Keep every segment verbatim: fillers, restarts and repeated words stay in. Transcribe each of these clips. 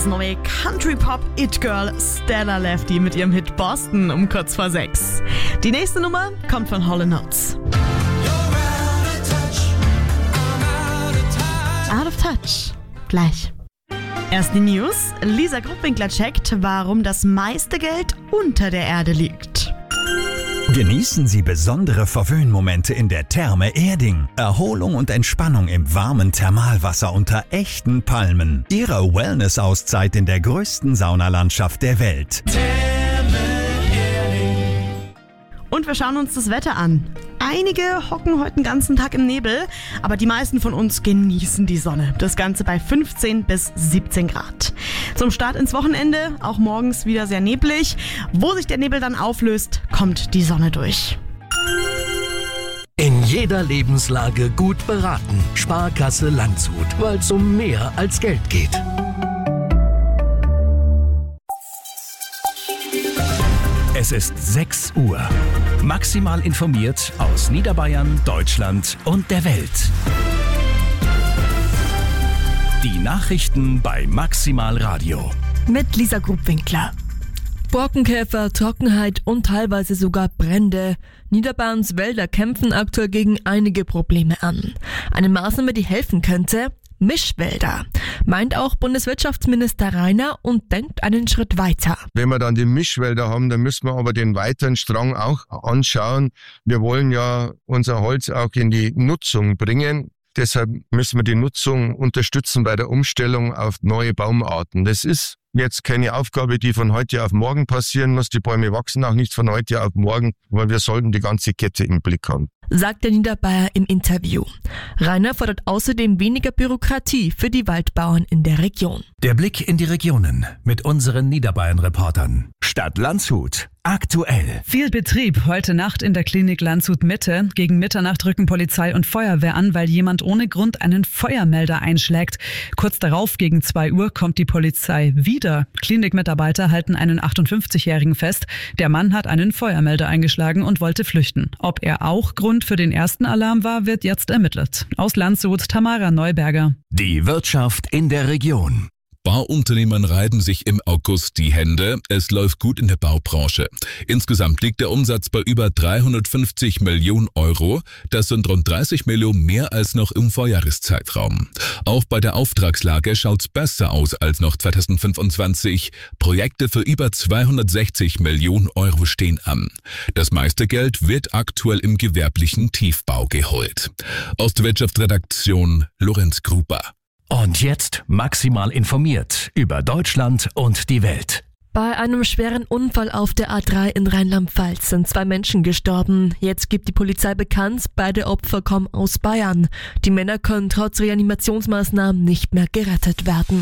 neue Country-Pop-It-Girl Stella Lefty mit ihrem Hit Boston um kurz vor sechs. Die nächste Nummer kommt von Hall and Oates. Out of Touch. Gleich. Erst die News. Lisa Gruppwinkler checkt, warum das meiste Geld unter der Erde liegt. Genießen Sie besondere Verwöhnmomente in der Therme Erding. Erholung und Entspannung im warmen Thermalwasser unter echten Palmen. Ihre Wellness-Auszeit in der größten Saunalandschaft der Welt. Und wir schauen uns das Wetter an. Einige hocken heute den ganzen Tag im Nebel, aber die meisten von uns genießen die Sonne. Das Ganze bei fünfzehn bis siebzehn Grad. Zum Start ins Wochenende, auch morgens wieder sehr neblig. Wo sich der Nebel dann auflöst, kommt die Sonne durch. In jeder Lebenslage gut beraten. Sparkasse Landshut, weil es um mehr als Geld geht. Es ist sechs Uhr. Maximal informiert aus Niederbayern, Deutschland und der Welt. Die Nachrichten bei Maximal Radio. Mit Lisa Gruppwinkler. Borkenkäfer, Trockenheit und teilweise sogar Brände. Niederbayerns Wälder kämpfen aktuell gegen einige Probleme an. Eine Maßnahme, die helfen könnte: Mischwälder, meint auch Bundeswirtschaftsminister Rainer und denkt einen Schritt weiter. Wenn wir dann die Mischwälder haben, dann müssen wir aber den weiteren Strang auch anschauen. Wir wollen ja unser Holz auch in die Nutzung bringen. Deshalb müssen wir die Nutzung unterstützen bei der Umstellung auf neue Baumarten. Das ist jetzt keine Aufgabe, die von heute auf morgen passieren muss. Die Bäume wachsen auch nicht von heute auf morgen, aber wir sollten die ganze Kette im Blick haben, sagt der Niederbayer im Interview. Rainer fordert außerdem weniger Bürokratie für die Waldbauern in der Region. Der Blick in die Regionen mit unseren Niederbayern-Reportern. Stadt Landshut. Aktuell. Viel Betrieb heute Nacht in der Klinik Landshut Mitte. Gegen Mitternacht rücken Polizei und Feuerwehr an, weil jemand ohne Grund einen Feuermelder einschlägt. Kurz darauf, gegen zwei Uhr, kommt die Polizei wieder. Klinikmitarbeiter halten einen achtundfünfzigjährigen fest. Der Mann hat einen Feuermelder eingeschlagen und wollte flüchten. Ob er auch Grund für den ersten Alarm war, wird jetzt ermittelt. Aus Landshut, Tamara Neuberger. Die Wirtschaft in der Region. Bauunternehmern reiben sich im August die Hände. Es läuft gut in der Baubranche. Insgesamt liegt der Umsatz bei über dreihundertfünfzig Millionen Euro. Das sind rund dreißig Millionen mehr als noch im Vorjahreszeitraum. Auch bei der Auftragslage schaut's besser aus als noch zweitausendfünfundzwanzig. Projekte für über zweihundertsechzig Millionen Euro stehen an. Das meiste Geld wird aktuell im gewerblichen Tiefbau geholt. Aus der Wirtschaftsredaktion Lorenz Gruber. Und jetzt maximal informiert über Deutschland und die Welt. Bei einem schweren Unfall auf der A drei in Rheinland-Pfalz sind zwei Menschen gestorben. Jetzt gibt die Polizei bekannt, beide Opfer kommen aus Bayern. Die Männer können trotz Reanimationsmaßnahmen nicht mehr gerettet werden.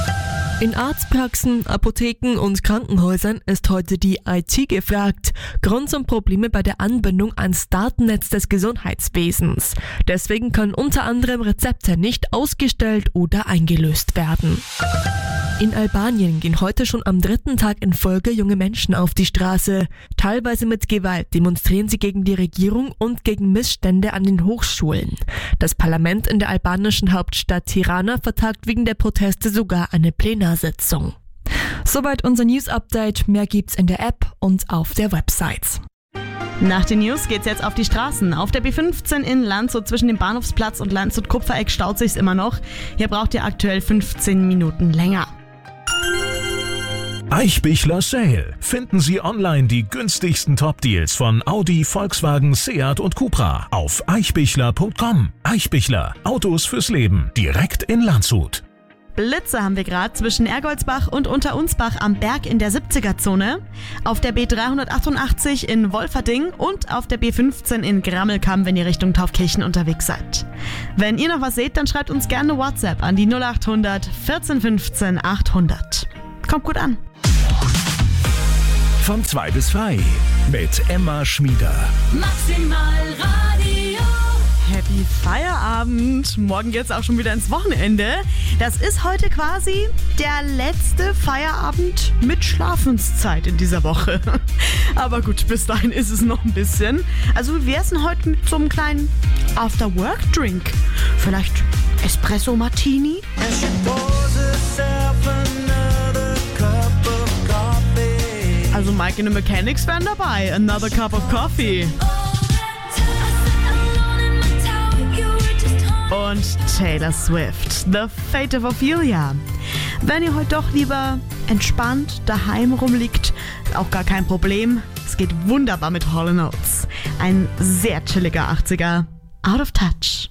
In Arztpraxen, Apotheken und Krankenhäusern ist heute die I T gefragt. Grund sind Probleme bei der Anbindung ans Datennetz des Gesundheitswesens. Deswegen können unter anderem Rezepte nicht ausgestellt oder eingelöst werden. In Albanien gehen heute schon am dritten Tag in Folge junge Menschen auf die Straße. Teilweise mit Gewalt demonstrieren sie gegen die Regierung und gegen Missstände an den Hochschulen. Das Parlament in der albanischen Hauptstadt Tirana vertagt wegen der Proteste sogar eine Plenarsitzung. Soweit unser News-Update. Mehr gibt's in der App und auf der Website. Nach den News geht's jetzt auf die Straßen. Auf der B fünfzehn in Landshut zwischen dem Bahnhofsplatz und Landshut-Kupfereck staut sich's immer noch. Hier braucht ihr aktuell fünfzehn Minuten länger. Eichbichler Sale. Finden Sie online die günstigsten Top-Deals von Audi, Volkswagen, Seat und Cupra auf eichbichler punkt com. Eichbichler. Autos fürs Leben. Direkt in Landshut. Blitze haben wir gerade zwischen Ergoldsbach und Unterunsbach am Berg in der siebziger-Zone, auf der B dreihundertachtundachtzig in Wolferding und auf der B fünfzehn in Grammelkamm, wenn ihr Richtung Taufkirchen unterwegs seid. Wenn ihr noch was seht, dann schreibt uns gerne WhatsApp an die null acht hundert vierzehn fünfzehn achthundert. Kommt gut an. Von zwei bis frei mit Emma Schmieder. Maximal Radio. Happy Feierabend. Morgen geht's auch schon wieder ins Wochenende. Das ist heute quasi der letzte Feierabend mit Schlafenszeit in dieser Woche. Aber gut, bis dahin ist es noch ein bisschen. Also wie wär's denn heute mit so einem kleinen After-Work-Drink? Vielleicht Espresso Martini? And she pours herself another Mike and the Mechanics wären dabei. Another Cup of Coffee. Und Taylor Swift, The Fate of Ophelia. Wenn ihr heute doch lieber entspannt daheim rumliegt, auch gar kein Problem. Es geht wunderbar mit Hall and Oates. Ein sehr chilliger achtziger. Out of Touch.